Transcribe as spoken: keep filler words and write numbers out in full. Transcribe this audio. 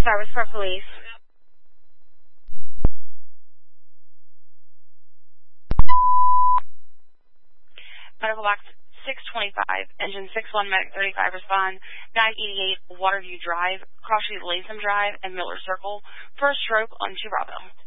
Travis Park Police. Medical box six twenty-five, engine six one medic thirty-five respond, nine eighty-eight Waterview Drive, Cross Street Latham Drive, and Miller Circle for a stroke on two Bravo.